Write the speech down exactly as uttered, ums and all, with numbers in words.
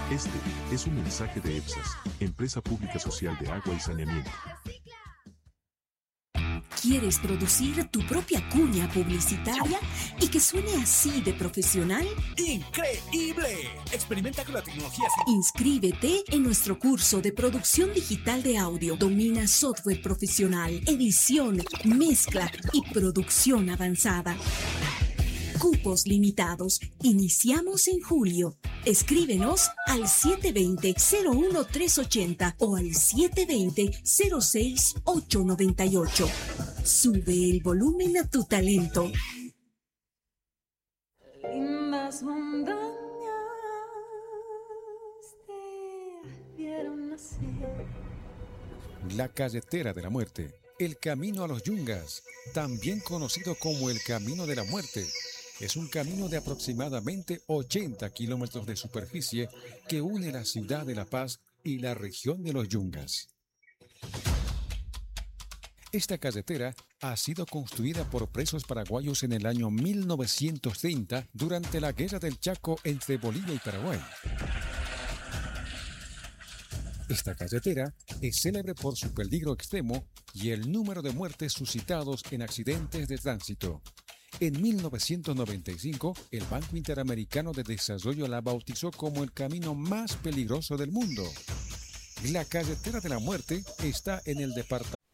Este es un mensaje de EPSAS, Empresa Pública Social de Agua y Saneamiento. ¿Quieres producir tu propia cuña publicitaria y que suene así de profesional? ¡Increíble! Experimenta con la tecnología. Inscríbete en nuestro curso de producción digital de audio. Domina software profesional, edición, mezcla y producción avanzada. Cupos limitados. Iniciamos en julio. Escríbenos al siete dos cero, cero uno tres ocho cero o al siete dos cero, cero seis ocho nueve ocho. Sube el volumen a tu talento. Lindas montañas te vieron nacer. La Carretera de la Muerte, el camino a los Yungas, también conocido como el Camino de la Muerte, es un camino de aproximadamente ochenta kilómetros de superficie que une la ciudad de La Paz y la región de los Yungas. Esta carretera ha sido construida por presos paraguayos en el año mil novecientos treinta durante la Guerra del Chaco entre Bolivia y Paraguay. Esta carretera es célebre por su peligro extremo y el número de muertes suscitados en accidentes de tránsito. En mil novecientos noventa y cinco, el Banco Interamericano de Desarrollo la bautizó como el camino más peligroso del mundo. La Carretera de la Muerte está en el departamento